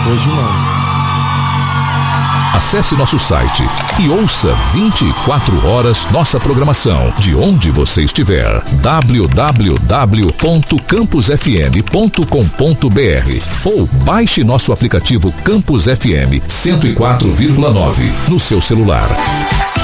Hoje não. Acesse nosso site e ouça 24 horas nossa programação, de onde você estiver. www.campusfm.com.br ou baixe nosso aplicativo Campus FM 104,9 no seu celular.